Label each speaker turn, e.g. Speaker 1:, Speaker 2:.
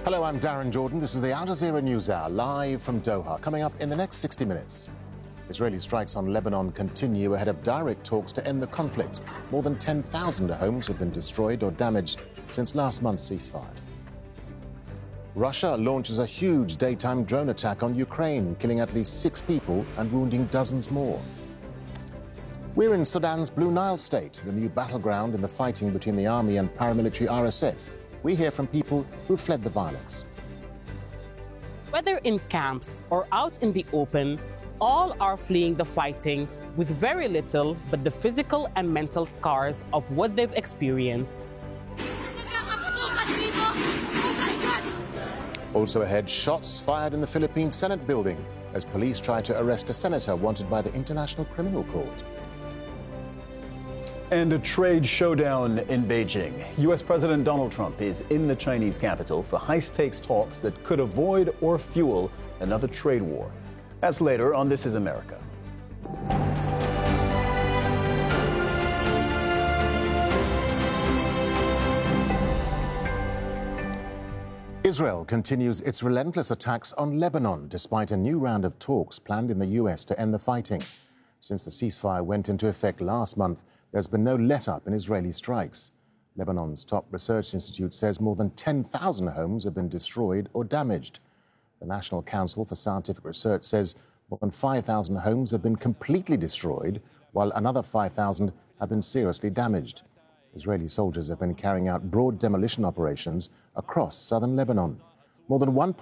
Speaker 1: Hello, I'm Darren Jordan. This is the Al Jazeera News Hour, live from Doha. Coming up in the next 60 minutes. Israeli strikes on Lebanon continue ahead of direct talks to end the conflict. More than 10,000 homes have been destroyed or damaged since last month's ceasefire. Russia launches a huge daytime drone attack on Ukraine, killing at least 6 people and wounding dozens more. We're in Sudan's Blue Nile state, the new battleground in the fighting between the army and paramilitary RSF. We hear from people who fled the violence.
Speaker 2: Whether in camps or out in the open, all are fleeing the fighting with very little but the physical and mental scars of what they've experienced.
Speaker 1: Also ahead, shots fired in the Philippine Senate building as police try to arrest a senator wanted by the International Criminal Court.
Speaker 3: And a trade showdown in Beijing. U.S. President Donald Trump is in the Chinese capital for high-stakes talks that could avoid or fuel another trade war. That's later on This Is America.
Speaker 1: Israel continues its relentless attacks on Lebanon, despite a new round of talks planned in the U.S. to end the fighting. Since the ceasefire went into effect last month, there's been no let-up in Israeli strikes. Lebanon's top research institute says more than 10,000 homes have been destroyed or damaged. The National Council for Scientific Research says more than 5,000 homes have been completely destroyed, while another 5,000 have been seriously damaged. Israeli soldiers have been carrying out broad demolition operations across southern Lebanon. More than 1.